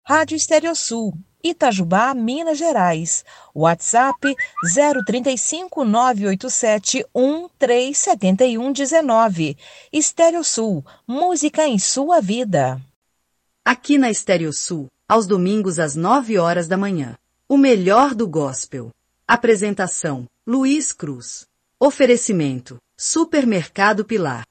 Rádio Estéreo-Sul, Itajubá, Minas Gerais. WhatsApp 035 987 1371 19. Estéreo-Sul, música em sua vida. Aqui na Estéreo-Sul, aos domingos às 9 horas da manhã. O melhor do gospel. Apresentação, Luiz Cruz. Oferecimento, Supermercado Pilar.